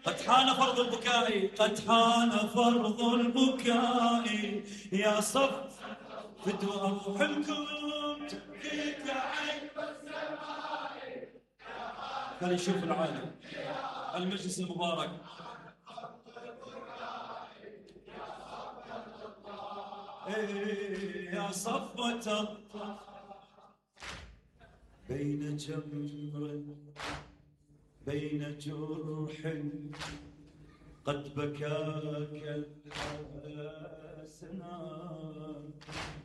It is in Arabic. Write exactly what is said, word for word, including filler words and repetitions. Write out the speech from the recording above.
قد حان فرض البكاء، قد حان فرض البكاء يا صف فدوا روحكم تبكيك عين السماء. خلي يشوف العالم المجلس المبارك. إيه يا صفوة بين جمر بين جرح قد بكاك الحسنان.